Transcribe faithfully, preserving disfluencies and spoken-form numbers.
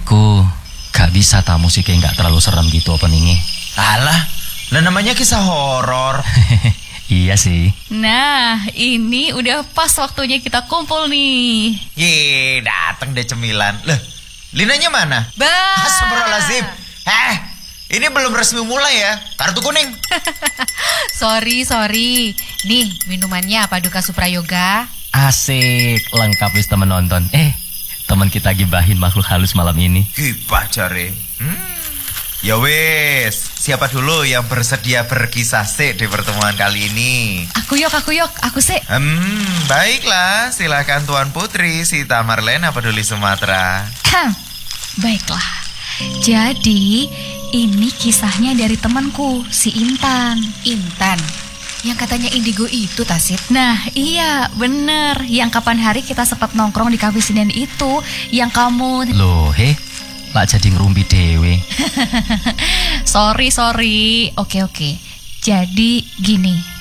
Menurutku gak bisa ta musiknya gak terlalu serem gitu openingnya. Alah, lah namanya kisah horor. Iya sih. Nah, ini udah pas waktunya kita kumpul nih. Ye, dateng deh cemilan. Loh, Linanya mana? Bah. Astagfirullahaladzim. Eh, ini belum resmi mulai ya. Kartu kuning. Sorry, sorry. Nih, minumannya Paduka Suprayoga. Asik, lengkap wis temen nonton. Eh, teman kita gibahin makhluk halus malam ini. Gibah jare. Hmm. Ya wes, siapa dulu yang bersedia berkisah sih di pertemuan kali ini? Aku yok, aku yok, aku sih. Hmm, baiklah, silakan Tuan Putri Sita Marlena Peduli Sumatera. Baiklah. Jadi, ini kisahnya dari temanku, si Intan. Intan? Yang katanya indigo itu, Tasit? Nah, iya, bener. Yang kapan hari kita sempat nongkrong di kafe Sinen itu, yang kamu... Loh, heh, lak jadi ngerumpi dewe. Sorry, sorry. Oke, oke. Jadi, gini.